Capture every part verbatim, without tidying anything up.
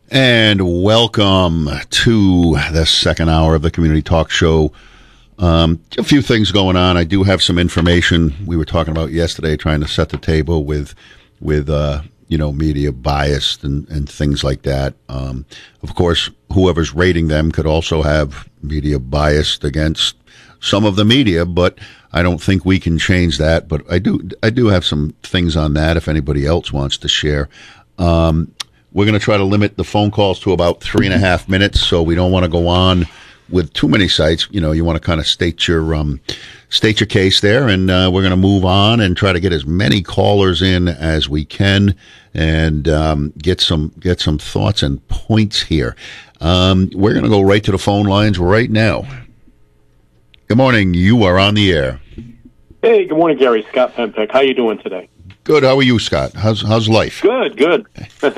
And welcome to the second hour of the Community Talk Show. Um, a few things going on. I do have some information we were talking about yesterday, trying to set the table with, with uh, you know, media bias and, and things like that. Um, of course, whoever's rating them could also have media biased against some of the media, but I don't think we can change that. But I do, I do have some things on that if anybody else wants to share. Um, We're going to try to limit the phone calls to about three and a half minutes, so we don't want to go on with too many sites. You know, you want to kind of state your um, state your case there, and uh, we're going to move on and try to get as many callers in as we can, and um, get some get some thoughts and points here. Um, we're going to go right to the phone lines right now. Good morning. You are on the air. Hey, good morning, Gary. Scott Penpick. How you doing today? Good. How are you, Scott? How's how's life? Good, good.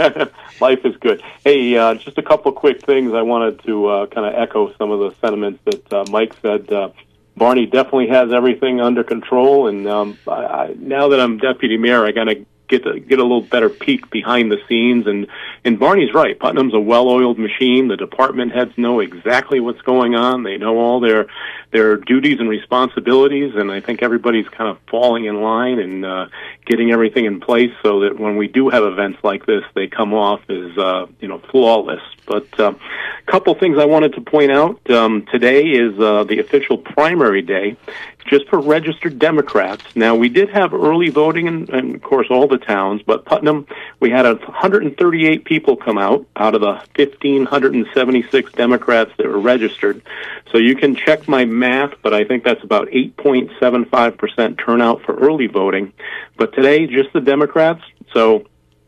Life is good. Hey, uh, just a couple of quick things. I wanted to uh, kind of echo some of the sentiments that uh, Mike said. Uh, Barney definitely has everything under control, and um, I, I, now that I'm deputy mayor, I got to get to get a little better peek behind the scenes. And and Barney's right. Putnam's a well-oiled machine. The department heads know exactly what's going on. They know all their their duties and responsibilities, and I think everybody's kind of falling in line and uh, getting everything in place so that when we do have events like this, they come off as uh, you know flawless. But a uh, couple things I wanted to point out. Um, today is uh, the official primary day, just for registered Democrats. Now, we did have early voting in, in, of course, all the towns, but Putnam, we had one hundred thirty-eight people come out out of the one thousand five hundred seventy-six Democrats that were registered. So you can check my math, but I think that's about eight point seven five percent turnout for early voting. But today, just the Democrats. So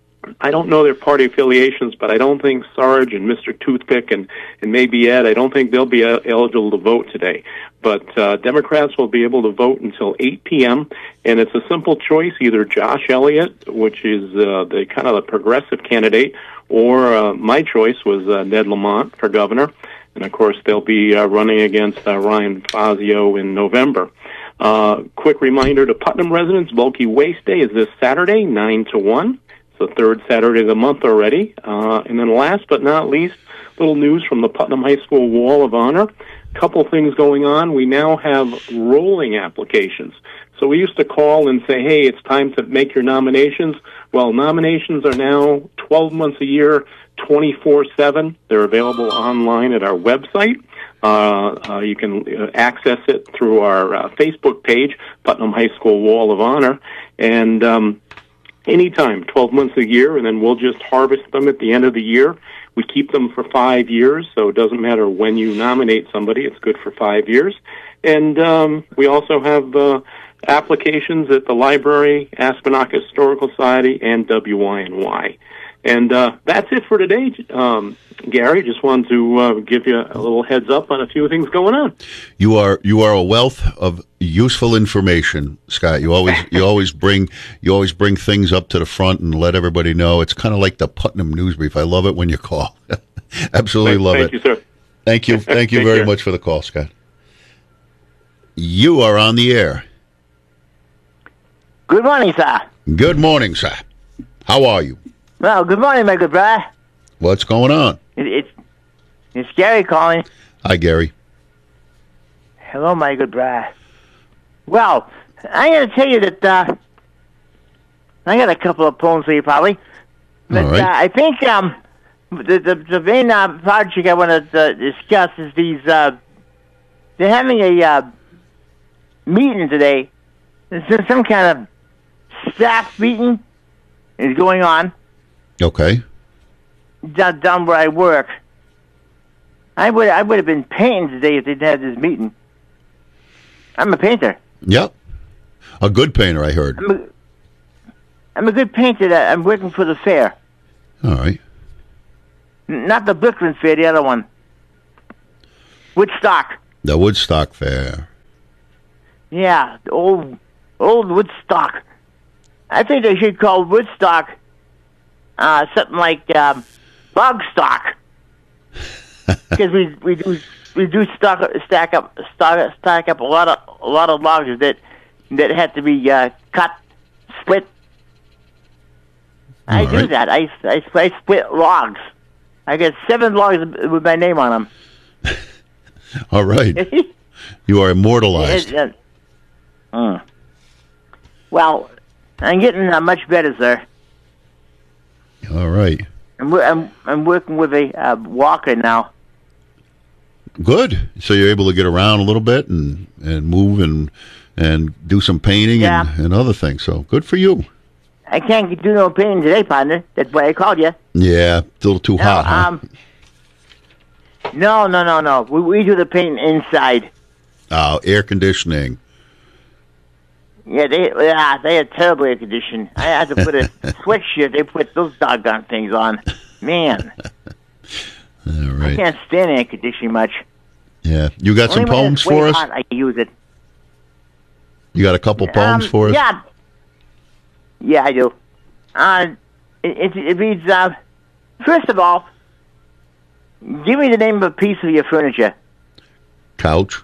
I don't know their party affiliations, but I don't think Sarge and Mister Toothpick and, and maybe Ed, I don't think they'll be uh, eligible to vote today. But uh, Democrats will be able to vote until eight p.m., and it's a simple choice, either Josh Elliott, which is uh, the kind of the progressive candidate, or uh, my choice was uh, Ned Lamont for governor. And, of course, they'll be uh, running against uh, Ryan Fazio in November. Uh, quick reminder to Putnam residents, Bulky Waste Day is this Saturday, nine to one. The third Saturday of the month already. Uh, and then last but not least, little news from the Putnam High School Wall of Honor. Couple things going on. We now have rolling applications. So we used to call and say, hey, it's time to make your nominations. Well, nominations are now twelve months a year, twenty-four seven. They're available online at our website. Uh, uh, you can uh, access it through our uh, Facebook page, Putnam High School Wall of Honor. And um anytime, twelve months a year, and then we'll just harvest them at the end of the year. We keep them for five years, so it doesn't matter when you nominate somebody. It's good for five years. And um, we also have uh, applications at the library, Aspenaka Historical Society, and W Y N Y. And uh, that's it for today, um, Gary. Just wanted to uh, give you a little heads up on a few things going on. You are you are a wealth of useful information, Scott. You always you always bring you always bring things up to the front and let everybody know. It's kind of like the Putnam News Brief. I love it when you call. Absolutely thank, love thank it. Thank you, sir. Thank you, thank you very care. much for the call, Scott. You are on the air. Good morning, sir. Good morning, sir. How are you? Well, good morning, my good brother. What's going on? It, it's it's Gary calling. Hi, Gary. Hello, my good brother. Well, I got to tell you that uh, I got a couple of poems for you, probably. But All right. uh, I think um, the, the the main uh, project I want to uh, discuss is these. Uh, they're having a uh, meeting today. There's some kind of staff meeting is going on. Okay. Down, down where I work. I would I would have been painting today if they'd had this meeting. I'm a painter. Yep. A good painter, I heard. I'm a, I'm a good painter. That I'm working for the fair. All right. N- not the Brooklyn Fair, the other one. Woodstock. The Woodstock Fair. Yeah, the old, old Woodstock. I think they should call Woodstock uh, something like um, Logstock. Because we we do we do stock stack up stock, stack up a lot of a lot of logs that that had to be uh, cut, split. I All do right. that. I, I I split logs. I got seven logs with my name on them. All right. You are immortalized. It, uh, mm. Well, I'm getting uh, much better, sir. All right. I'm, I'm, I'm working with a uh, walker now. Good. So you're able to get around a little bit and, and move and and do some painting yeah. and, and other things. So good for you. I can't do no painting today, partner. That's why I called you. Yeah, a little too no, hot, huh? Um, no, no, no, no. We, we do the painting inside. Oh, air conditioning. Yeah, they yeah, they had terrible air conditioning. I had to put a sweatshirt. They put those doggone things on. Man. All right. I can't stand air conditioning much. Yeah. You got Only some poems when it's for way us? hot, I use it. You got a couple poems um, for us? Yeah. Yeah, I do. Uh, it, it, it reads, uh, first of all, give me the name of a piece of your furniture. Couch.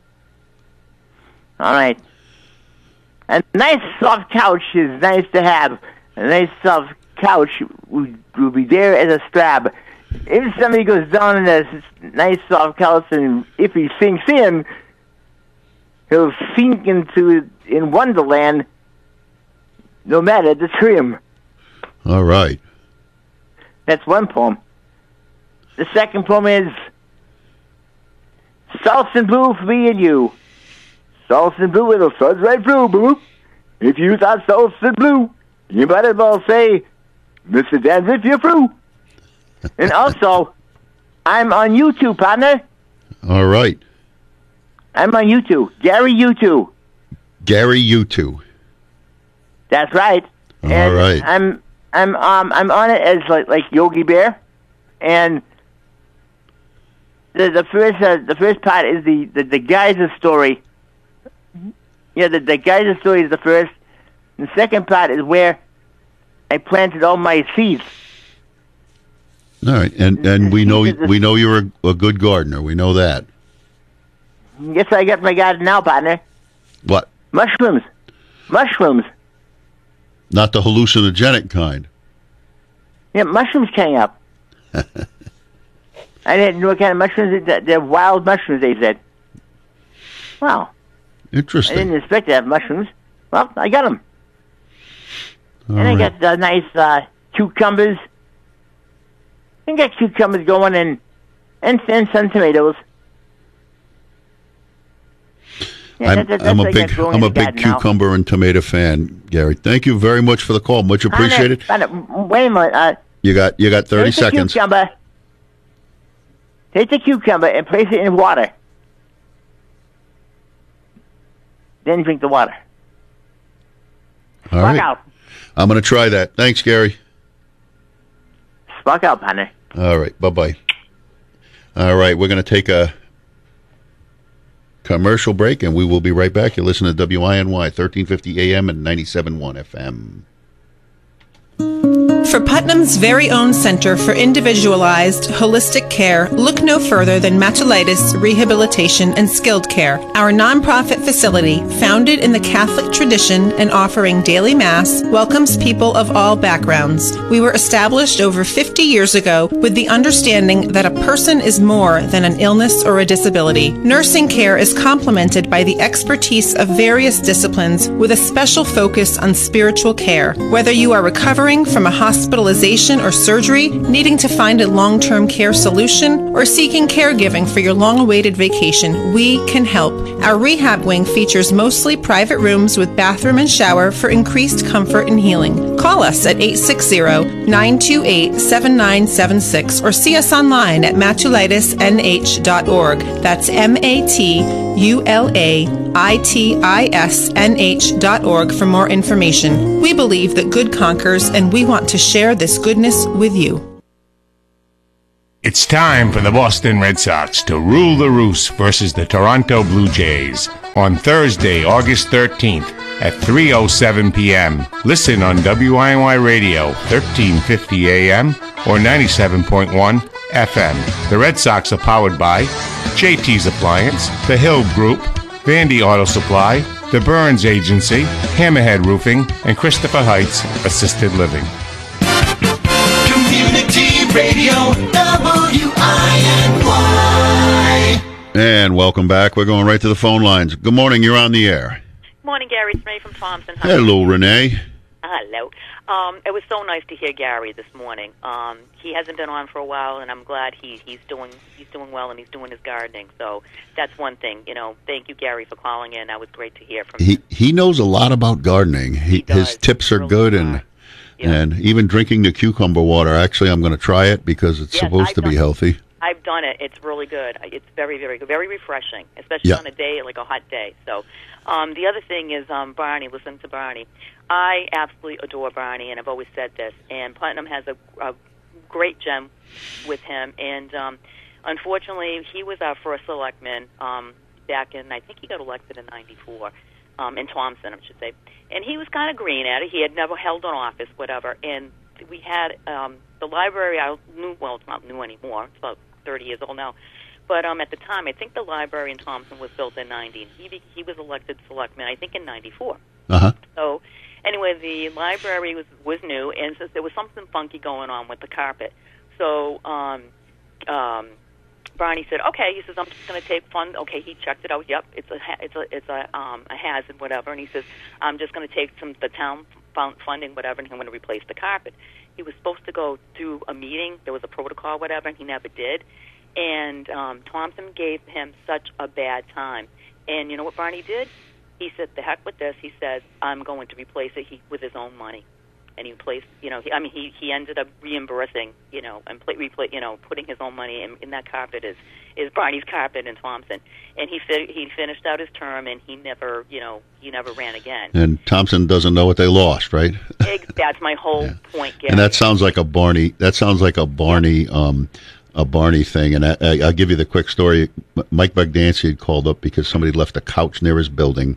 All right. A nice soft couch is nice to have. A nice soft couch will, will be there as a strap. If somebody goes down in a nice soft couch and if he sinks in, he'll sink into in Wonderland no matter the trim. All right. That's one poem. The second poem is Salts and Blue for me and you. Salts and Blue, it'll suds right through, boo. If you thought salts and blue, you might as well say, Mister Dan's if you're through. And also, I'm on YouTube, partner. All right. I'm on YouTube. Gary YouTube. Gary YouTube. That's right. All and right. I'm I'm um I'm on it as like like Yogi Bear, and the the first uh, the first part is the the, the geyser story. Yeah, the the geyser story is the first. The second part is where I planted all my seeds. All right, and and we know we know you're a, a good gardener. We know that. Guess I got my garden now, partner. What? Mushrooms. Mushrooms. Not the hallucinogenic kind. Yeah, mushrooms came up. I didn't know what kind of mushrooms. They're, they're wild mushrooms, they said. Wow. Interesting. I didn't expect to have mushrooms. Well, I got them. All and right. I got uh, nice uh, cucumbers. I got cucumbers going and, and, and some tomatoes. Yeah, I'm, that, that, I'm a that's big I'm a big cucumber now. and tomato fan, Gary. Thank you very much for the call. Much appreciated. Find it, find it. Wait a minute. Uh, you got you got thirty take seconds. The cucumber, take the cucumber and place it in water. Then drink the water. All Spark right. out. I'm going to try that. Thanks, Gary. Spark out, partner. All right. Bye-bye. All right. We're going to take a commercial break, and we will be right back. You're listening to W I N Y, thirteen fifty A M and ninety-seven point one F M. For Putnam's very own Center for Individualized Holistic Care, look no further than Matulitis Rehabilitation and Skilled Care. Our nonprofit facility, founded in the Catholic tradition and offering daily Mass, welcomes people of all backgrounds. We were established over fifty years ago with the understanding that a person is more than an illness or a disability. Nursing care is complemented by the expertise of various disciplines with a special focus on spiritual care. Whether you are recovering from a hospital hospitalization or surgery, needing to find a long-term care solution, or seeking caregiving for your long-awaited vacation, we can help. Our rehab wing features mostly private rooms with bathroom and shower for increased comfort and healing. Call us at eight six zero, nine two eight, seven nine seven six or see us online at matulitis n h dot org. That's M A T U L A I T I S N H dot org for more information. We believe that good conquers, and we want to share this goodness with you. It's time for the Boston Red Sox to rule the roost versus the Toronto Blue Jays on Thursday, August thirteenth at three oh seven p.m. Listen on W I N Y Radio, thirteen fifty A M or ninety-seven point one F M. The Red Sox are powered by J T's Appliance, The Hill Group, Vandy Auto Supply, The Burns Agency, Hammerhead Roofing, and Christopher Heights Assisted Living. Community Radio, W I N Y. And welcome back. We're going right to the phone lines. Good morning. You're on the air. Morning, Gary. It's Renee from Thompson. How Hello, Renee. Hello. Um, it was so nice to hear Gary this morning. Um, he hasn't been on for a while, and I'm glad he, he's doing he's doing well and he's doing his gardening. So that's one thing. You know, thank you, Gary, for calling in. That was great to hear from He him. he knows a lot about gardening. He, He does. his tips are Really good, smart. and Yeah. and even drinking the cucumber water. Actually, I'm going to try it because it's Yes, supposed I've to be done- healthy. I've done it. It's really good. It's very, very good. Very refreshing, especially Yeah. on a day, like a hot day. So um, the other thing is um, Barney. Listen to Barney. I absolutely adore Barney, and I've always said this. And Putnam has a, a great gem with him. And um, unfortunately, he was our first selectman um, back in, I think he got elected in ninety-four, um, in Thompson, I should say. And he was kind of green at it. He had never held an office, whatever. And we had um, the library, I knew, well, it's not new anymore. It's about thirty years old now. But um, at the time, I think the library in Thompson was built in ninety. He, be, he was elected selectman, I think, in ninety-four. Uh-huh. So anyway, the library was, was new, and since there was something funky going on with the carpet. So um, um, Barney said, okay, he says, I'm just going to take fund. Okay, he checked it out. Yep, it's a, ha- it's a, it's a, um, a hazard, whatever. And he says, I'm just going to take some the town fund funding, whatever, and I'm going to replace the carpet. He was supposed to go do a meeting. There was a protocol, whatever, and he never did. And um, Thompson gave him such a bad time. And you know what Barney did? He said, the heck with this. He said, I'm going to replace it he, with his own money. And he replaced, you know, he, I mean, he, he ended up reimbursing, you know, and play, replay, you know, putting his own money in, in that carpet is, is Barney's carpet in Thompson. And he fi- he finished out his term, and he never, you know, he never ran again. And Thompson doesn't know what they lost, right? Ex- That's my whole Yeah. point, Gary. And that sounds like a Barney. That sounds like a Barney, um, a Barney thing. And I, I, I'll give you the quick story. M- Mike Bogdancy had called up because somebody left a couch near his building,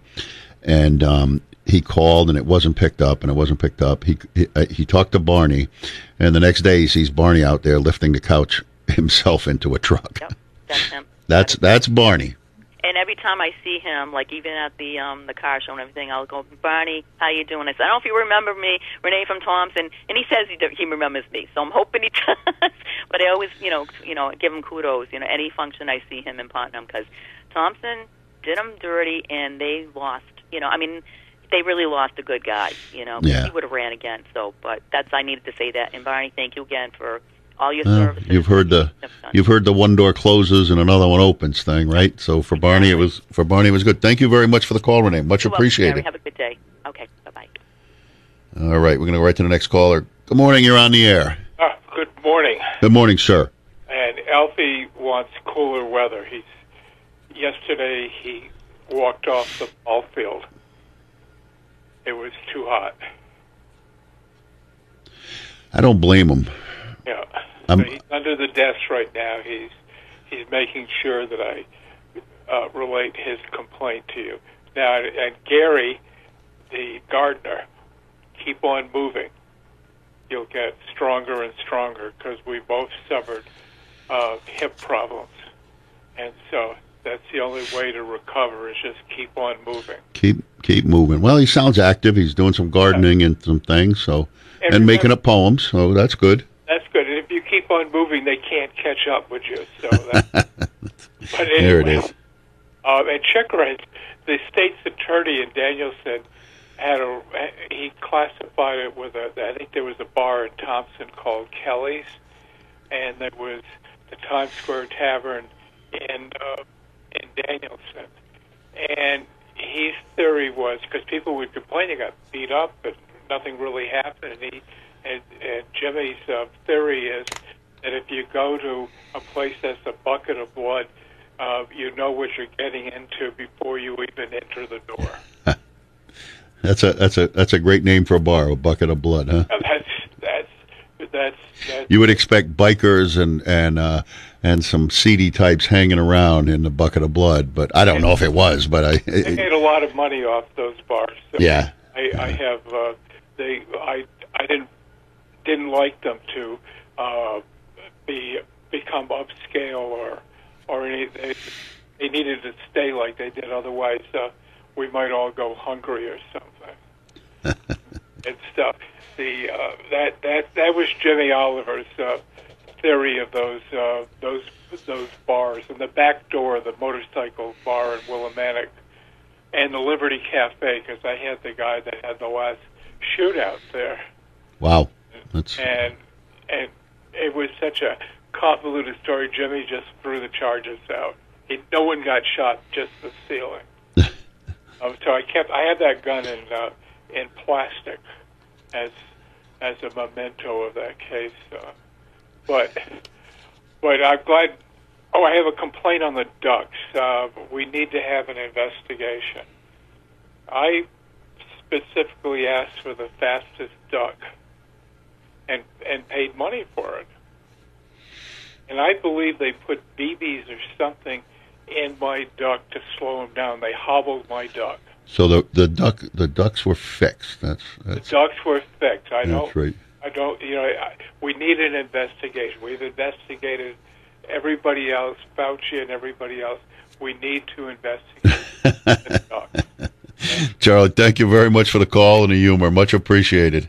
and um, he called and it wasn't picked up, and it wasn't picked up. He he, uh, he talked to Barney, and the next day he sees Barney out there lifting the couch himself into a truck. Yep, that's him. That's that's Barney. And every time I see him, like even at the um the car show and everything, I'll go, Barney, how you doing? I said, I don't know if you remember me, Renee from Thompson, and he says he, he remembers me, so I'm hoping he does. But I always, you know, you know, give him kudos. You know, any function I see him in Putnam, because Thompson did him dirty, and they lost. You know, I mean, they really lost a good guy. You know, Yeah. he would have ran again. So, but that's I needed to say that. And Barney, thank you again for all your Uh, services. you've heard the you've heard the one door closes and another one opens thing, right? So for Barney, it was for Barney it was good. Thank you very much for the call, Renee. Much You're welcome, appreciated. Gary. Have a good day. Okay, bye-bye. All right, we're going to go right to the next caller. Good morning. You're on the air. Ah, good morning. Good morning, sir. And Alfie wants cooler weather. He's yesterday he walked off the ball field. It was too hot. I don't blame him. Yeah. I'm- So he's under the desk right now. He's he's making sure that I uh, relate his complaint to you. Now, and Gary, the gardener, keep on moving. You'll get stronger and stronger because we both suffered uh, hip problems. And so that's the only way to recover is just keep on moving. Keep keep moving. Well, he sounds active. He's doing some gardening and some things, so And and making remember- up poems. So that's good. That's good. And if you keep on moving, they can't catch up with you. So that, but anyway, There it is. Um, and Chikrin, the state's attorney in Danielson, had a he classified it with a. I think there was a bar in Thompson called Kelly's, and there was the Times Square Tavern in uh, in Danielson. And his theory was because people would complain they got beat up, but nothing really happened. And he and, and Jimmy's uh, theory is that if you go to a place that's a bucket of blood, uh, you know what you're getting into before you even enter the door. That's a that's a that's a great name for a bar, a bucket of blood, huh? That's that's that's. that's You would expect bikers and and uh, and some seedy types hanging around in the bucket of blood, but I don't know if it was, but I. they It, made a lot of money off those bars. So yeah. I, I have uh, they I I didn't didn't like them to uh, be become upscale or or any they, they needed to stay like they did, otherwise uh, we might all go hungry or something. And stuff. The uh, that that that was Jimmy Oliver's uh, theory of those uh, those those bars, and the back door of the motorcycle bar in Willimantic, and the Liberty Cafe, because I had the guy that had the last shootout there. Wow, that's and and it was such a convoluted story. Jimmy just threw the charges out. He, no one got shot, just the ceiling. um, so I kept. I had that gun in uh, in plastic as as a memento of that case. Uh, but but I'm glad. Oh, I have a complaint on the ducks. Uh, we need to have an investigation. I specifically asked for the fastest duck and and paid money for it. And I believe they put B Bs or something in my duck to slow him down. They hobbled my duck. so the the duck the ducks were fixed. That's that's The ducks were fixed. I don't. that's right. I don't. You know, I, we need an investigation. We've investigated everybody else, Fauci and everybody else. We need to investigate the duck. Charlie, thank you very much for the call and the humor. Much appreciated.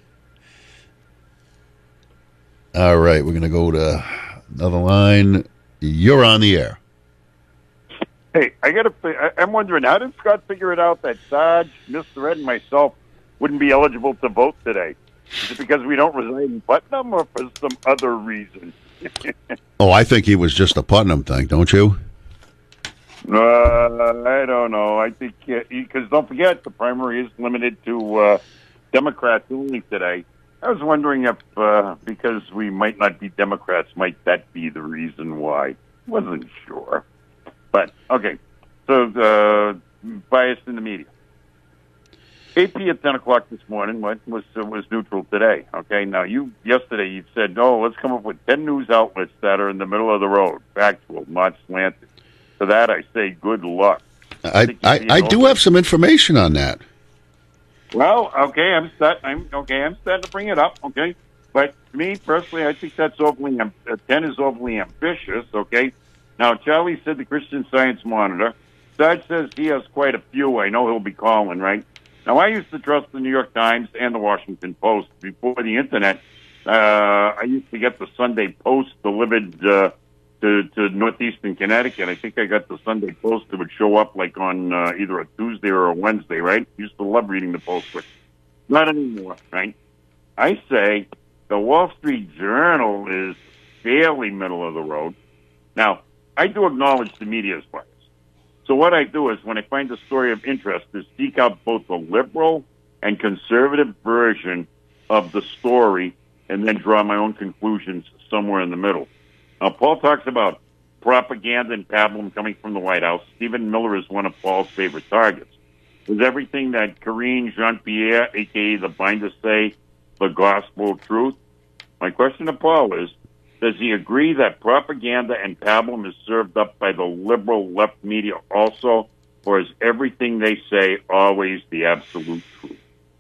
All right, we're going to go to another line. You're on the air. Hey, I got to. I'm wondering, how did Scott figure it out that Sarge, Mister Ed, and myself wouldn't be eligible to vote today? Is it because we don't reside in Putnam, or for some other reason? Oh, I think he was just a Putnam thing, don't you? Uh, I don't know. I think because uh, don't forget the primary is limited to uh, Democrats only today. I was wondering if uh, because we might not be Democrats, might that be the reason why? Wasn't sure, but okay. So uh, bias in the media. A P at ten o'clock this morning was was, uh, was neutral today. Okay, now you yesterday you said no. Let's come up with ten news outlets that are in the middle of the road, factual, not slanted. To that, I say good luck. I I, I, I do have some information on that. Well, okay, I'm start, I'm okay. I'm starting to bring it up. Okay, but me personally, I think that's overly. Uh, ten is overly ambitious. Okay, now Charlie said the Christian Science Monitor. Sarge says he has quite a few. I know he'll be calling, right? Now, I used to trust the New York Times and the Washington Post before the internet. Uh, I used to get the Sunday Post delivered uh, to, to northeastern Connecticut. I think I got the Sunday Post that would show up like on uh, either a Tuesday or a Wednesday, right? Used to love reading the Post, but not anymore, right? I say the Wall Street Journal is fairly middle of the road. Now, I do acknowledge the media's bias. So what I do is when I find a story of interest is seek out both the liberal and conservative version of the story and then draw my own conclusions somewhere in the middle. Now, Paul talks about propaganda and pablum coming from the White House. Stephen Miller is one of Paul's favorite targets. Is everything that Karine Jean-Pierre, a k a the Binder, say the gospel truth? My question to Paul is, does he agree that propaganda and pablum is served up by the liberal left media also, or is everything they say always the absolute truth?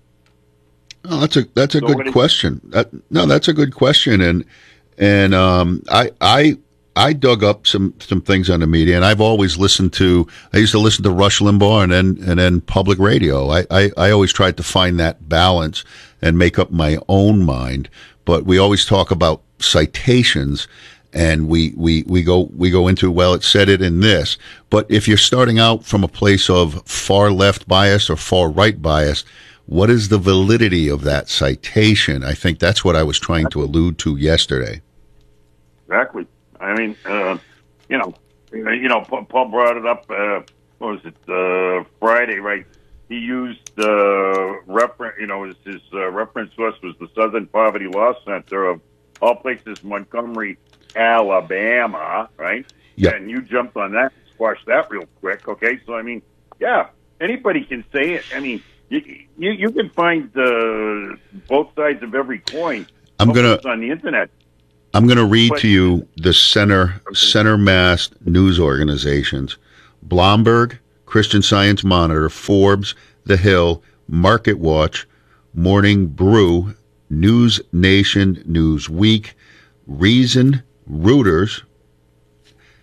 Oh, that's a that's a So good what is- question. That, no, that's a good question, and and um, I I I dug up some some things on the media, and I've always listened to. I used to listen to Rush Limbaugh and then and then public radio. I, I I always tried to find that balance and make up my own mind. But we always talk about citations, and we, we, we go we go into, well, it said it in this. But if you're starting out from a place of far left bias or far right bias, what is the validity of that citation? I think that's what I was trying to allude to yesterday. Exactly. I mean, uh, you know, you know, Paul Paul brought it up. Uh, what was it? Uh, Friday, right? He used uh, reference. You know, his, his uh, reference source was the Southern Poverty Law Center of all places, Montgomery, Alabama, right? Yeah. And you jumped on that, squashed that real quick. Okay, so I mean, yeah, anybody can say it. I mean, you you, you can find uh, both sides of every coin. I'm gonna on the internet. I'm gonna read But- to you the center center mass news organizations: Blomberg, Christian Science Monitor, Forbes, The Hill, Market Watch, Morning Brew, News Nation, Newsweek, Reason, Reuters,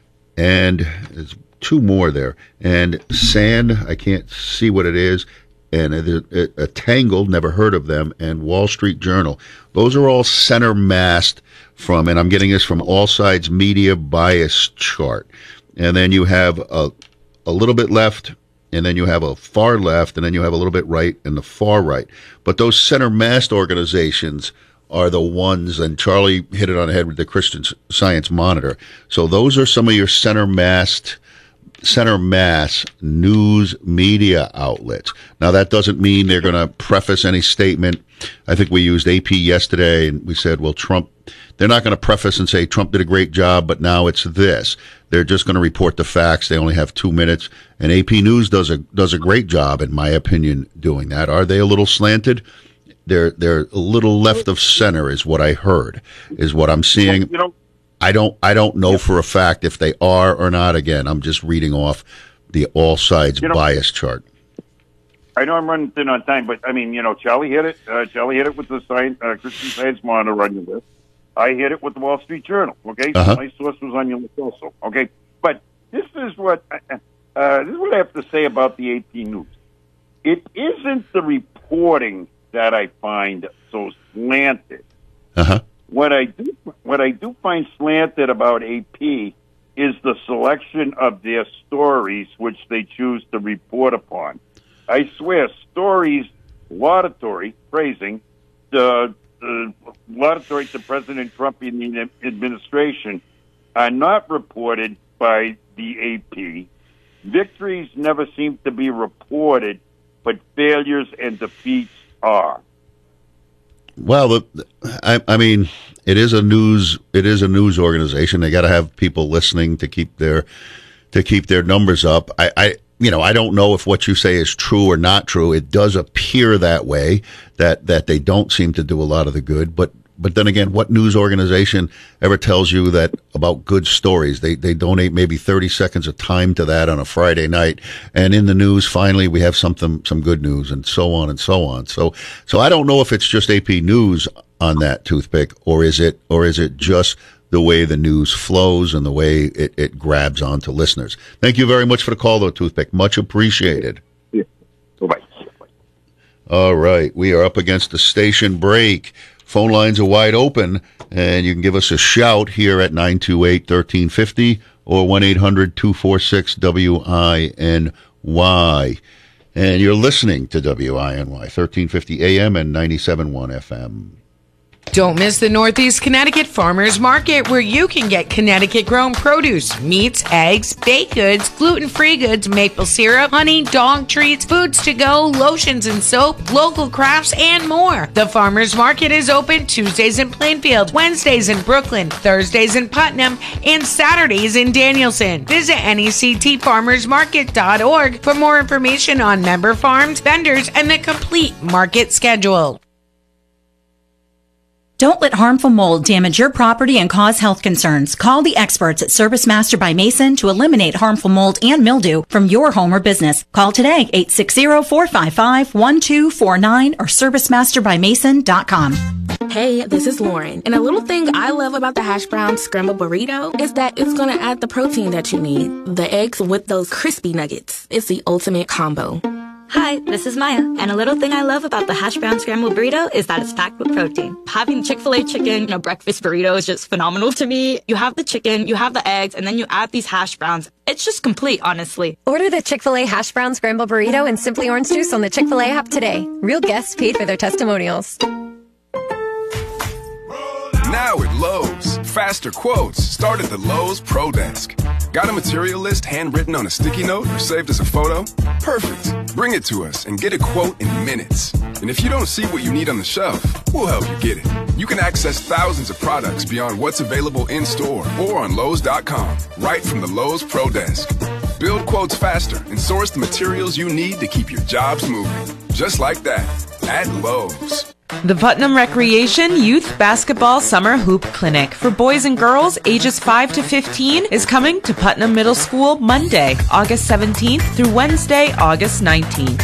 and there's two more there. And Sand, I can't see what it is, and a, a, a Tangled, never heard of them, and Wall Street Journal. Those are all center massed from, and I'm getting this from All Sides Media Bias Chart. And then you have a, a little bit left, and then you have a far left, and then you have a little bit right and the far right. But those center massed organizations are the ones, and Charlie hit it on the head with the Christian Science Monitor. So those are some of your center massed, center mass news media outlets. Now that doesn't mean they're going to preface any statement. I think we used A P yesterday, and we said, well, Trump, they're not going to preface and say Trump did a great job, but now it's this. They're just going to report the facts. They only have two minutes, and A P News does a does a great job, in my opinion, doing that. Are they a little slanted? They're they're a little left of center, is what I heard, is what I'm seeing. You know, I don't I don't know for a fact if they are or not. Again, I'm just reading off the All Sides you know, bias chart. I know I'm running thin on time, but I mean, you know, Charlie hit it. Uh, Charlie hit it with the science, uh, Christian Science Monitor on your list. I hit it with the Wall Street Journal. Okay, uh-huh. So my source was on your list also. Okay, but this is what uh, uh, this is what I have to say about the A P News. It isn't the reporting that I find so slanted. Uh-huh. What I do, what I do find slanted about A P is the selection of their stories which they choose to report upon. I swear, stories laudatory, praising the, the laudatory to President Trump and the administration are not reported by the A P. Victories never seem to be reported, but failures and defeats are. Well, the, I, I mean, it is a news. It is a news organization. They got to have people listening to keep their to keep their numbers up. I, I, you know, I don't know if what you say is true or not true. It does appear that way, that that they don't seem to do a lot of the good. But but then again, what news organization ever tells you that about good stories? They they donate maybe thirty seconds of time to that on a Friday night, and in the news, finally, we have something, some good news, and so on and so on. So so I don't know if it's just A P News on that toothpick, or is it or is it just the way the news flows and the way it, it grabs onto listeners. Thank you very much for the call, though, Toothpick. Much appreciated. Yeah. Bye-bye. All right. We are up against the station break. Phone lines are wide open, and you can give us a shout here at nine two eight, one three five zero or one eight hundred, two four six, W I N Y. And you're listening to W I N Y, thirteen fifty A M and ninety-seven point one F M. Don't miss the Northeast Connecticut Farmers Market, where you can get Connecticut-grown produce, meats, eggs, baked goods, gluten-free goods, maple syrup, honey, dog treats, foods to go, lotions and soap, local crafts, and more. The Farmers Market is open Tuesdays in Plainfield, Wednesdays in Brooklyn, Thursdays in Putnam, and Saturdays in Danielson. Visit N E C T farmers market dot org for more information on member farms, vendors, and the complete market schedule. Don't let harmful mold damage your property and cause health concerns. Call the experts at Service Master by Mason to eliminate harmful mold and mildew from your home or business. Call today, eight six zero, four five five, one two four nine or service master by mason dot com. Hey, this is Lauren, and a little thing I love about the hash brown scrambled burrito is that it's going to add the protein that you need. The eggs with those crispy nuggets. It's the ultimate combo. Hi, this is Maya, and a little thing I love about the hash brown scrambled burrito is that it's packed with protein. Having Chick-fil-A chicken in a breakfast burrito is just phenomenal to me. You have the chicken, you have the eggs, and then you add these hash browns. It's just complete, honestly. Order the Chick-fil-A hash brown scrambled burrito and Simply Orange Juice on the Chick-fil-A app today. Real guests paid for their testimonials. Now at Lowe's, faster quotes start at the Lowe's Pro Desk. Got a material list handwritten on a sticky note or saved as a photo? Perfect. Bring it to us and get a quote in minutes. And if you don't see what you need on the shelf, we'll help you get it. You can access thousands of products beyond what's available in store or on Lowe's dot com, right from the Lowe's Pro Desk. Build quotes faster and source the materials you need to keep your jobs moving. Just like that, at Lowe's. The Putnam Recreation Youth Basketball Summer Hoop Clinic for boys and girls ages five to fifteen is coming to Putnam Middle School Monday, August seventeenth through Wednesday, August nineteenth.